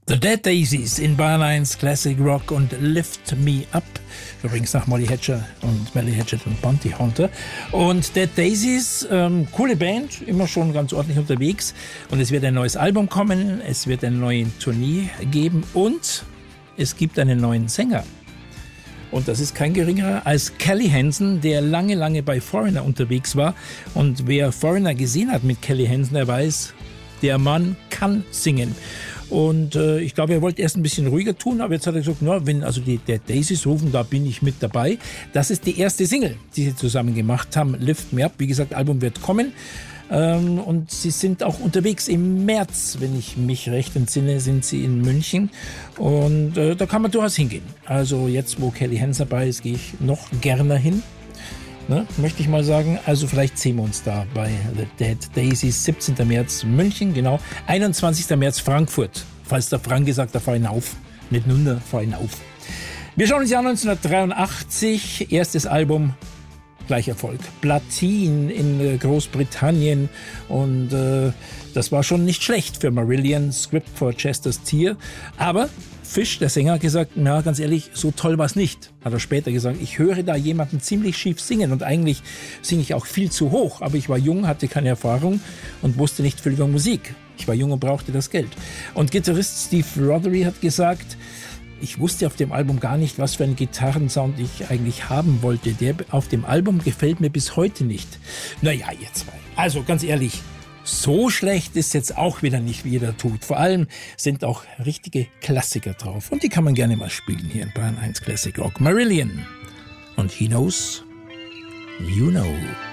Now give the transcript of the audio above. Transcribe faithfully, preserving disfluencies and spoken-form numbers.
The Dead Daisies in Bayern eins Classic Rock und Lift Me Up. Übrigens nach Molly Hatchet und Molly Hatchet und Bounty Hunter. Und Dead Daisies, ähm, coole Band, immer schon ganz ordentlich unterwegs. Und es wird ein neues Album kommen, es wird eine neue Tournee geben und es gibt einen neuen Sänger. Und das ist kein geringerer als Kelly Hansen, der lange, lange bei Foreigner unterwegs war. Und wer Foreigner gesehen hat mit Kelly Hansen, der weiß, der Mann kann singen. Und äh, ich glaube, er wollte erst ein bisschen ruhiger tun, aber jetzt hat er gesagt, na, wenn also die Dead Daisies rufen, da bin ich mit dabei. Das ist die erste Single, die sie zusammen gemacht haben, Lift Me Up. Wie gesagt, Album wird kommen. Ähm, und sie sind auch unterwegs im März, wenn ich mich recht entsinne, sind sie in München. Und äh, da kann man durchaus hingehen. Also jetzt, wo Kelly Hansen dabei ist, gehe ich noch gerne hin. Ne, möchte ich mal sagen. Also vielleicht sehen wir uns da bei The Dead Daisies. siebzehnten März München, genau. einundzwanzigsten März Frankfurt. Falls der Frank gesagt, da fahre ich auf. Nicht nur, da fahre ich auf. Wir schauen uns Jahr neunzehnhundertdreiundachtzig. Erstes Album, gleich Erfolg. Platin in Großbritannien. Und äh, das war schon nicht schlecht für Marillion. Script for Chester's Tear. Aber Fish, der Sänger, hat gesagt, na, ganz ehrlich, so toll war es nicht. Hat er später gesagt, ich höre da jemanden ziemlich schief singen und eigentlich singe ich auch viel zu hoch. Aber ich war jung, hatte keine Erfahrung und wusste nicht viel über Musik. Ich war jung und brauchte das Geld. Und Gitarrist Steve Rothery hat gesagt, ich wusste auf dem Album gar nicht, was für einen Gitarrensound ich eigentlich haben wollte. Der auf dem Album gefällt mir bis heute nicht. Naja, ihr zwei. Also ganz ehrlich, so schlecht ist jetzt auch wieder nicht, wie jeder tut. Vor allem sind auch richtige Klassiker drauf. Und die kann man gerne mal spielen hier in Bayern eins Classic Rock. Marillion und He Knows, You Know.